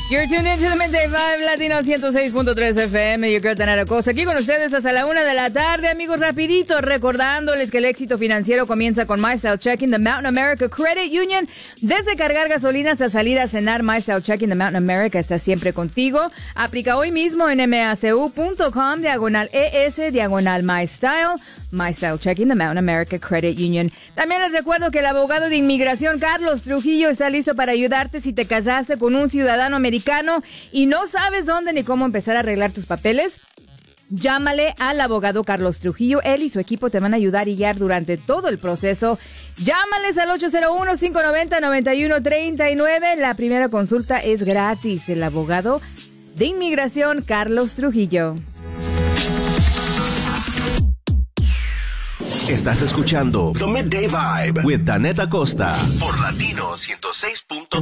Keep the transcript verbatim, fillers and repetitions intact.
You're tuned into the Midday Vibe, Latino ciento seis punto tres F M. Yo quiero tener a Cosa aquí con ustedes hasta la una de la tarde, amigos. Rapidito, recordándoles que el éxito financiero comienza con MyStyle Checking, the Mountain America Credit Union. Desde cargar gasolina hasta salir a cenar, MyStyle Checking, the Mountain America está siempre contigo. Aplica hoy mismo en macu.com, diagonal ES, diagonal MyStyle. MyStyle Checking, the Mountain America Credit Union. También les recuerdo que el abogado de inmigración Carlos Trujillo está listo para ayudarte si te casaste con un ciudadano americano y no sabes dónde ni cómo empezar a arreglar tus papeles. Llámale al abogado Carlos Trujillo. Él y su equipo te van a ayudar y guiar durante todo el proceso. Llámales al ocho cero uno, cinco nueve cero, nueve uno tres nueve. La primera consulta es gratis. El abogado de inmigración Carlos Trujillo. Estás escuchando The Midday Vibe with Danette Acosta por Latino ciento seis punto tres.